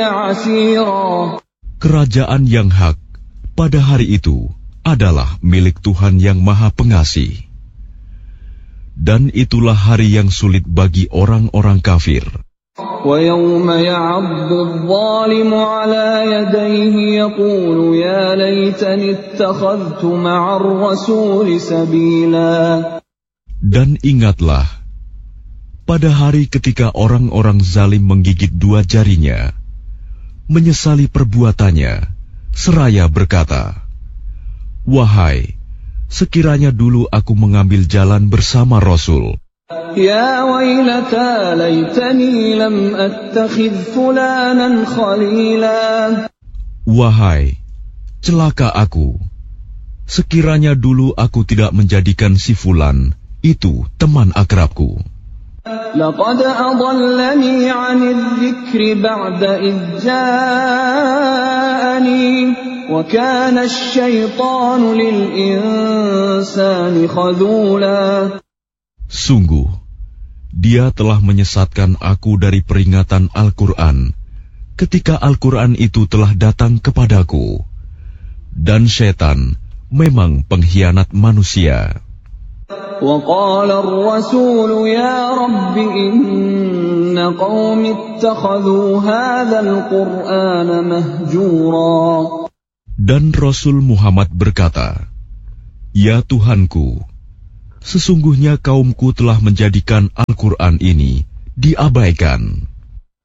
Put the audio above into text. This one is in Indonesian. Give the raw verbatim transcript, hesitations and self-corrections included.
Kerajaan yang hak pada hari itu adalah milik Tuhan yang Maha Pengasih. Dan itulah hari yang sulit bagi orang-orang kafir. وَيَوْمَ يَعَضُّ الظَّالِمُ عَلَى يَدَيْهِ يَقُولُ يَا لَيْتَنِي اتَّخَذْتُ مَعَ الرَّسُولِ سَبِيلًا. Dan ingatlah, pada hari ketika orang-orang zalim menggigit dua jarinya, menyesali perbuatannya, seraya berkata, "Wahai, sekiranya dulu aku mengambil jalan bersama Rasul. Ya wailata laitani lam attakhidh fulanan khalila." Wahai, celaka aku, sekiranya dulu aku tidak menjadikan si fulan itu teman akrabku. Laqad adallani 'anidh dzikri ba'da idh ja'ani wa kana asy-syaitanu lil insani khadhula. Sungguh, dia telah menyesatkan aku dari peringatan Al-Quran ketika Al-Quran itu telah datang kepadaku. Dan syaitan memang pengkhianat manusia. وَقَالَ الرَّسُولُ يَا رَبِّ إِنَّ قَوْمِ اتَّخَذُوا هَذَا الْقُرْآنَ مَهْجُورًا. Dan Rasul Muhammad berkata, "Ya Tuhanku, sesungguhnya kaumku telah menjadikan Al-Quran ini diabaikan."